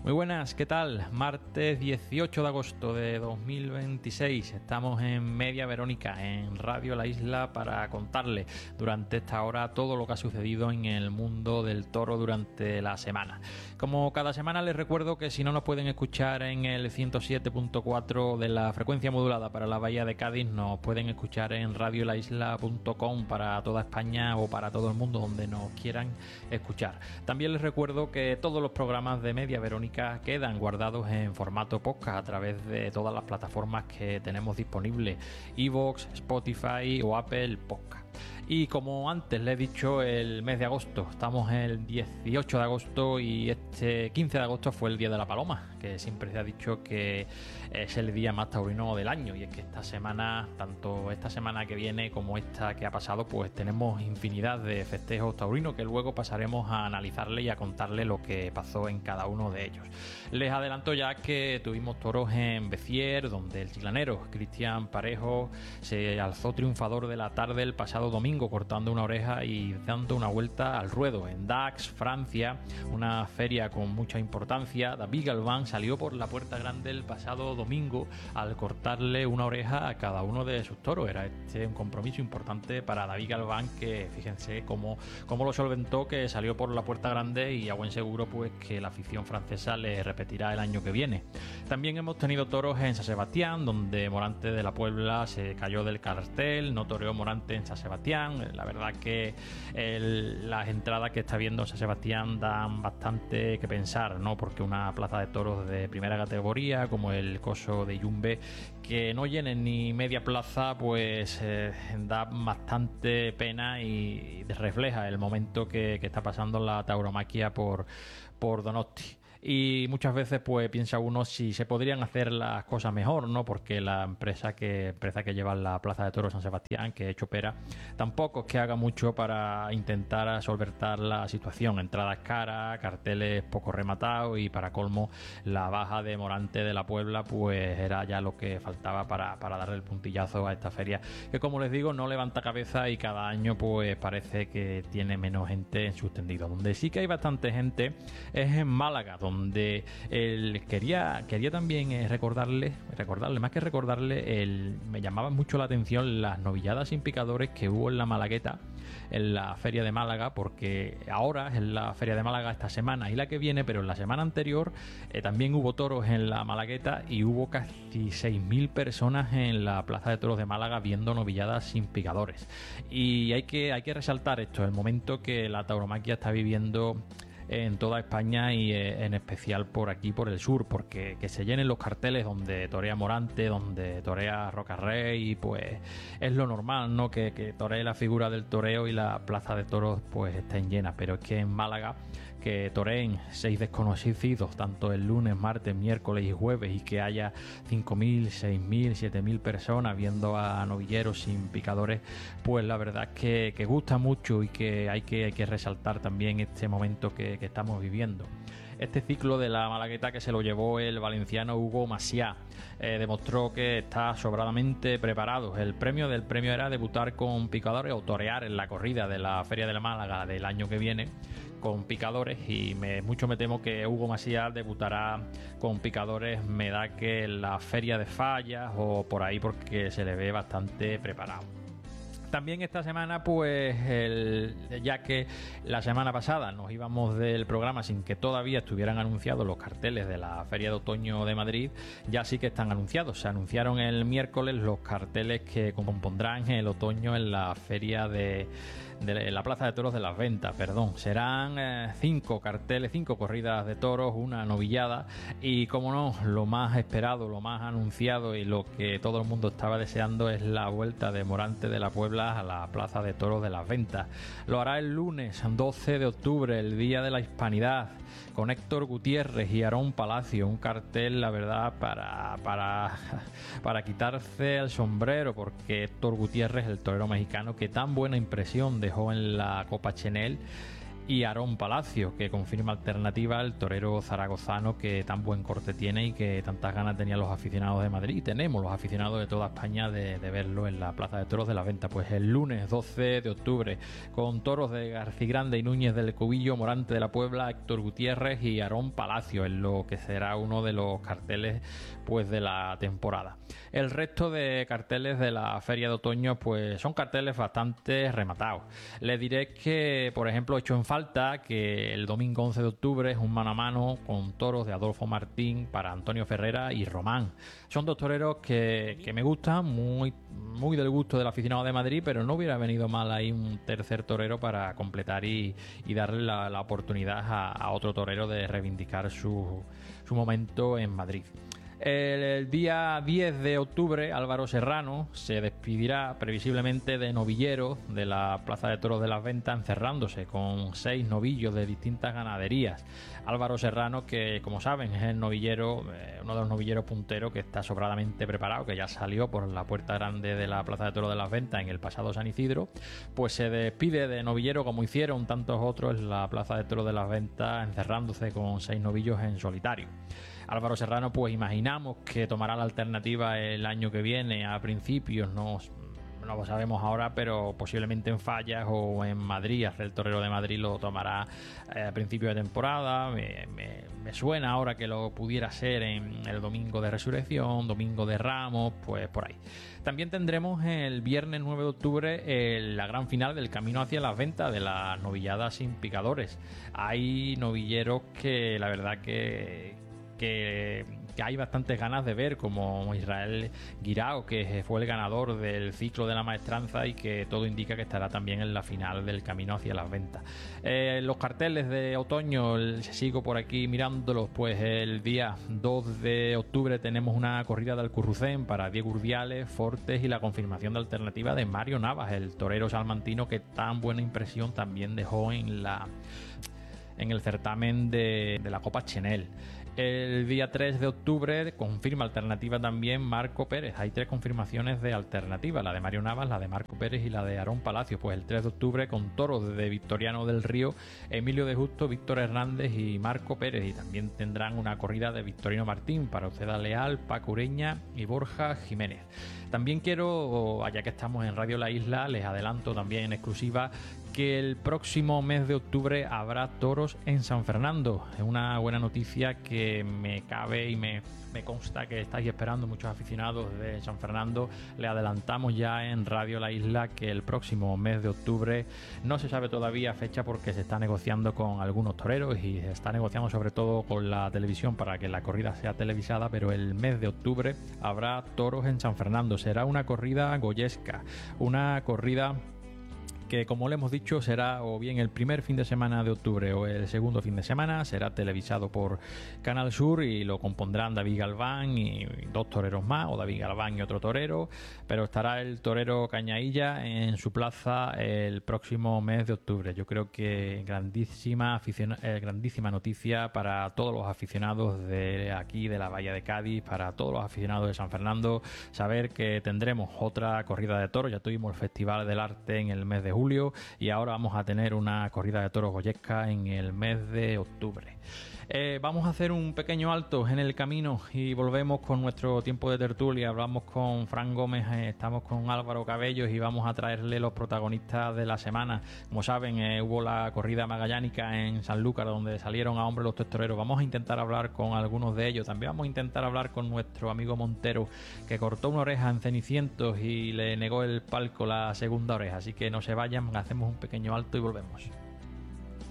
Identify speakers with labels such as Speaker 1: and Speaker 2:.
Speaker 1: Muy buenas, ¿qué tal? Martes 18 de agosto de 2026. Estamos en Media Verónica, en Radio La Isla, para contarle durante esta hora todo lo que ha sucedido en el mundo del toro durante la semana. Como cada semana les recuerdo que si no nos pueden escuchar en el 107.4 de la frecuencia modulada para la Bahía de Cádiz, nos pueden escuchar en radiolaisla.com para toda España o para todo el mundo donde nos quieran escuchar. También les recuerdo que todos los programas de Media Verónica quedan guardados en formato podcast a través de todas las plataformas que tenemos disponibles: iVoox, Spotify o Apple Podcast. Y como antes le he dicho, el mes de agosto, estamos el 18 de agosto y este 15 de agosto fue el Día de la Paloma, que siempre se ha dicho que es el día más taurino del año. Y es que esta semana, tanto esta semana que viene como esta que ha pasado, pues tenemos infinidad de festejos taurinos que luego pasaremos a analizarle y a contarle lo que pasó en cada uno de ellos. Les adelanto ya que tuvimos toros en Becier, donde el chiclanero Cristian Parejo se alzó triunfador de la tarde el pasado domingo, cortando una oreja y dando una vuelta al ruedo. En Dax, Francia, una feria con mucha importancia, David Galván salió por la puerta grande el pasado domingo al cortarle una oreja a cada uno de sus toros. Era un compromiso importante para David Galván, que fíjense cómo lo solventó, que salió por la puerta grande, y a buen seguro pues que la afición francesa le repetirá el año que viene. También hemos tenido toros en San Sebastián, donde Morante de la Puebla se cayó del cartel, no toreó Morante en San Sebastián. La verdad que las entradas que está viendo San Sebastián dan bastante que pensar, ¿no? Porque una plaza de toros de primera categoría como el Coso de Yumbe, que no llenen ni media plaza, pues da bastante pena y refleja el momento que está pasando la tauromaquia por Donosti. Y muchas veces pues piensa uno si se podrían hacer las cosas mejor, ¿no? Porque la empresa que lleva la Plaza de Toros San Sebastián, que es Chopera, tampoco es que haga mucho para intentar solventar la situación. Entradas caras, carteles poco rematados y, para colmo, la baja de Morante de la Puebla pues era ya lo que faltaba para darle el puntillazo a esta feria, que, como les digo, no levanta cabeza y cada año pues parece que tiene menos gente en sus tendidos. Donde sí que hay bastante gente es en Málaga, donde quería también recordarle, más que recordarle, me llamaban mucho la atención las novilladas sin picadores que hubo en la Malagueta, en la Feria de Málaga, porque ahora es la Feria de Málaga esta semana y la que viene, pero en la semana anterior también hubo toros en la Malagueta y hubo casi 6.000 personas en la Plaza de Toros de Málaga viendo novilladas sin picadores. Y hay que resaltar esto, el momento que la tauromaquia está viviendo en toda España y en especial por aquí, por el sur, porque que se llenen los carteles donde torea Morante, donde torea Rocarrey, pues es lo normal, ¿no? Que toree la figura del toreo y la plaza de toros pues estén llenas. Pero es que en Málaga, que toreen 6 desconocidos tanto el lunes, martes, miércoles y jueves, y que haya 5.000, 6.000, 7.000 personas viendo a novilleros sin picadores, pues la verdad es que gusta mucho y que hay que resaltar también este momento que estamos viviendo. Este ciclo de la Malagueta, que se lo llevó el valenciano Hugo Maciá, demostró que está sobradamente preparado. El premio era debutar con picadores o torear en la corrida de la Feria de la Málaga del año que viene con picadores, y mucho me temo que Hugo Maciá debutará con picadores, me da que en la Feria de Fallas o por ahí, porque se le ve bastante preparado. También esta semana, pues ya que la semana pasada nos íbamos del programa sin que todavía estuvieran anunciados los carteles de la Feria de Otoño de Madrid, ya sí que están anunciados. Se anunciaron el miércoles los carteles que compondrán el otoño en la Feria de la Plaza de Toros de las Ventas, serán 5 carteles, 5 corridas de toros, una novillada y, como no, lo más esperado, lo más anunciado y lo que todo el mundo estaba deseando es la vuelta de Morante de la Puebla a la Plaza de Toros de las Ventas. Lo hará el lunes 12 de octubre, el Día de la Hispanidad, con Héctor Gutiérrez y Aarón Palacio. Un cartel, la verdad, para quitarse el sombrero, porque Héctor Gutiérrez, el torero mexicano que tan buena impresión dejó en la Copa Chenel, y Aarón Palacio, que confirma alternativa el torero zaragozano que tan buen corte tiene y que tantas ganas tenían los aficionados de Madrid, y tenemos los aficionados de toda España de verlo en la Plaza de Toros de la Venta. Pues el lunes 12 de octubre, con toros de Garcigrande y Núñez del Cubillo, Morante de la Puebla, Héctor Gutiérrez y Aarón Palacio, en lo que será uno de los carteles pues de la temporada. El resto de carteles de la Feria de Otoño pues son carteles bastante rematados. Les diré que, por ejemplo, he hecho en falta que el domingo 11 de octubre es un mano a mano con toros de Adolfo Martín para Antonio Ferrera y Román. Son dos toreros que me gustan, muy del gusto del aficionado de Madrid, pero no hubiera venido mal ahí un tercer torero para completar y darle la oportunidad a otro torero de reivindicar su momento en Madrid. El día 10 de octubre, Álvaro Serrano se despedirá previsiblemente de novilleros de la Plaza de Toros de las Ventas, encerrándose con 6 novillos de distintas ganaderías. Álvaro Serrano, que como saben es el novillero, uno de los novilleros punteros que está sobradamente preparado, que ya salió por la puerta grande de la Plaza de Toros de las Ventas en el pasado San Isidro, pues se despide de novillero como hicieron tantos otros en la Plaza de Toros de las Ventas, encerrándose con 6 novillos en solitario. Álvaro Serrano, pues imaginamos que tomará la alternativa el año que viene a principios, no lo sabemos ahora, pero posiblemente en Fallas o en Madrid. El torero de Madrid lo tomará a principios de temporada. Me suena ahora que lo pudiera ser en el domingo de Resurrección, domingo de Ramos, pues por ahí. También tendremos el viernes 9 de octubre la gran final del Camino hacia las Ventas de las novilladas sin picadores. Hay novilleros que la verdad que hay bastantes ganas de ver, como Israel Guirao, que fue el ganador del ciclo de la maestranza y que todo indica que estará también en la final del Camino hacia las Ventas. Los carteles de otoño, sigo por aquí mirándolos, pues el día 2 de octubre tenemos una corrida del Currucén para Diego Urdiales, Fortes y la confirmación de alternativa de Mario Navas, el torero salmantino que tan buena impresión también dejó en el certamen de la Copa Chenel. El día 3 de octubre confirma alternativa también Marco Pérez. Hay 3 confirmaciones de alternativa, la de Mario Navas, la de Marco Pérez y la de Aarón Palacio. Pues el 3 de octubre con toros de Victoriano del Río, Emilio de Justo, Víctor Hernández y Marco Pérez. Y también tendrán una corrida de Victorino Martín para Uceda Leal, Paco Ureña y Borja Jiménez. También quiero, ya que estamos en Radio La Isla, les adelanto también en exclusiva que el próximo mes de octubre habrá toros en San Fernando. Es una buena noticia que me cabe y me consta que estáis esperando muchos aficionados de San Fernando. Le adelantamos ya en Radio La Isla que el próximo mes de octubre no se sabe todavía fecha porque se está negociando con algunos toreros y se está negociando sobre todo con la televisión para que la corrida sea televisada, pero el mes de octubre habrá toros en San Fernando. Será una corrida goyesca, una corrida que, como le hemos dicho, será o bien el primer fin de semana de octubre o el segundo fin de semana. Será televisado por Canal Sur y lo compondrán David Galván y 2 toreros más, o David Galván y otro torero, pero estará el torero Cañailla en su plaza el próximo mes de octubre. Yo creo que grandísima noticia para todos los aficionados de aquí, de la Bahía de Cádiz, para todos los aficionados de San Fernando, saber que tendremos otra corrida de toros. Ya tuvimos el Festival del Arte en el mes de julio y ahora vamos a tener una corrida de toros goyesca en el mes de octubre. Vamos a hacer un pequeño alto en el camino y volvemos con nuestro tiempo de tertulia. Hablamos con Fran Gómez, estamos con Álvaro Cabellos y vamos a traerle los protagonistas de la semana. Como saben, hubo la corrida magallánica en Sanlúcar donde salieron a hombre los 3 toreros. Vamos a intentar hablar con algunos de ellos. También vamos a intentar hablar con nuestro amigo Montero, que cortó una oreja en Cenicientos y le negó el palco la segunda oreja. Así que no se vayan, hacemos un pequeño alto y volvemos.